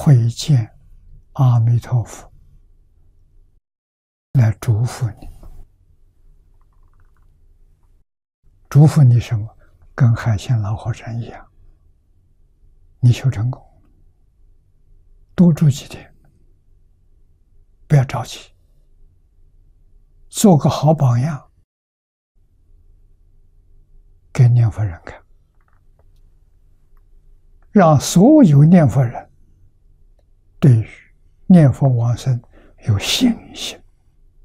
会见阿弥陀佛来祝福你，祝福你什么？跟海鲜老和尚一样，你求成功，多住几天，不要着急，做个好榜样给念佛人看，让所有念佛人对于念佛往生有信心。